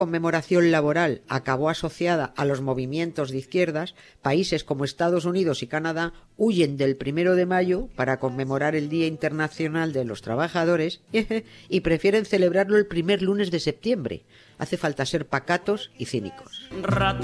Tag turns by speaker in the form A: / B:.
A: conmemoración laboral acabó asociada a los movimientos de izquierdas, países como Estados Unidos y Canadá huyen del 1 de mayo para conmemorar el Día Internacional de los Trabajadores y prefieren celebrarlo el primer lunes de septiembre. Hace falta ser pacatos y cínicos.